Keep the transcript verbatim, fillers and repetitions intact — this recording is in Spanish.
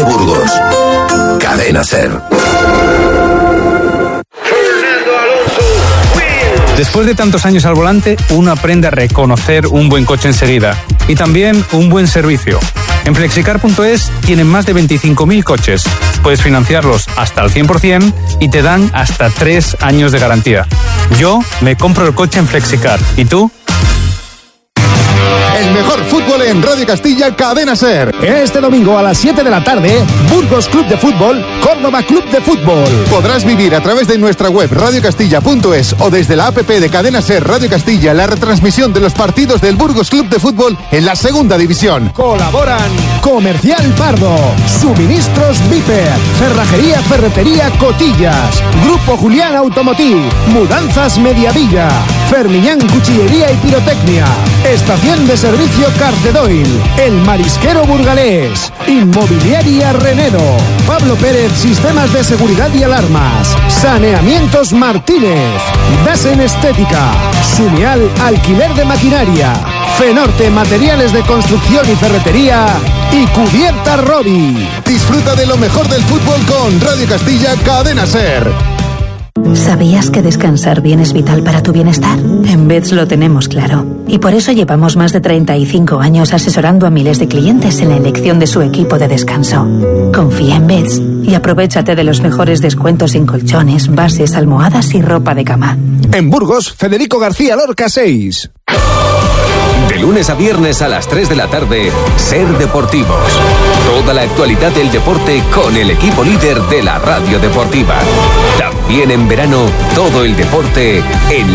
de Burgos. Cadena Ser. Después de tantos años al volante, uno aprende a reconocer un buen coche enseguida y también un buen servicio. En flexicar punto es tienen más de veinticinco mil coches. Puedes financiarlos hasta al cien por ciento y te dan hasta tres años de garantía. Yo me compro el coche en Flexicar. ¿Y tú? El mejor fútbol en Radio Castilla, Cadena Ser. Este domingo a las siete de la tarde, Burgos Club de Fútbol, Córdoba Club de Fútbol. Podrás vivir a través de nuestra web radio castilla punto es o desde la app de Cadena Ser Radio Castilla la retransmisión de los partidos del Burgos Club de Fútbol en la segunda división. Colaboran Comercial Pardo, Suministros Viper, Cerrajería Ferretería Cotillas, Grupo Julián Automotiv, Mudanzas Mediavilla, Fermiñán Cuchillería y Pirotecnia, Estación de Servicio Carcedoil, El Marisquero Burgalés, Inmobiliaria Renedo, Pablo Pérez Sistemas de Seguridad y Alarmas, Saneamientos Martínez, Dasen Estética, Sumial Alquiler de Maquinaria, Fenorte Materiales de Construcción y Ferretería y Cubierta Robi. Disfruta de lo mejor del fútbol con Radio Castilla, Cadena Ser. ¿Sabías que descansar bien es vital para tu bienestar? En Beds lo tenemos claro. Y por eso llevamos más de treinta y cinco años asesorando a miles de clientes en la elección de su equipo de descanso. Confía en Beds y aprovéchate de los mejores descuentos en colchones, bases, almohadas y ropa de cama. En Burgos, Federico García Lorca seis. De lunes a viernes a las tres de la tarde, Ser Deportivos. Toda la actualidad del deporte con el equipo líder de la radio deportiva. También en verano, todo el deporte en